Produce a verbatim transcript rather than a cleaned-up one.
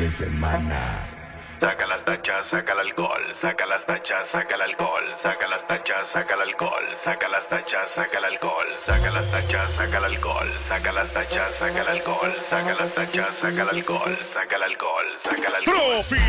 de semana. Saca las tachas, saca el alcohol, saca las tachas, saca el alcohol, saca las tachas, saca el alcohol, saca las tachas, saca el alcohol, saca las tachas, saca el alcohol, saca las tachas, saca el alcohol, saca las tachas, saca el alcohol, saca el alcohol, saca el alcohol.